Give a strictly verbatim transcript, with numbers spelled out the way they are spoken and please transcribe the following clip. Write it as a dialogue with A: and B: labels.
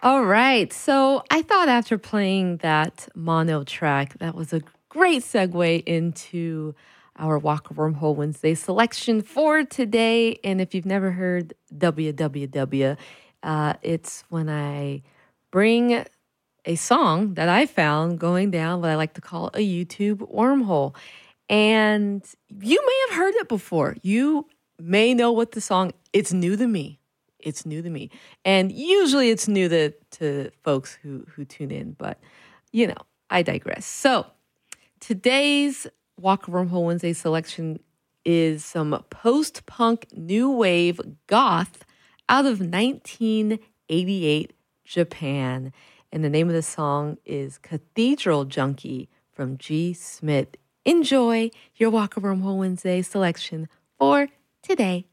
A: All right. So I thought after playing that mono track, that was a great segue into our Walk of Wormhole Wednesday selection for today. And if you've never heard W W W, uh, it's when I bring a song that I found going down what I like to call a YouTube wormhole. And you may have heard it before. You may know what the song, it's new to me. It's new to me. And usually it's new to, to folks who, who tune in, but you know, I digress. So today's Walk of Wormhole Wednesday selection is some post-punk new wave goth out of nineteen eighty-eight Japan. And the name of the song is Cathedral Junkie from G. Smith. Enjoy your Walk of Wormhole Wednesday selection for today.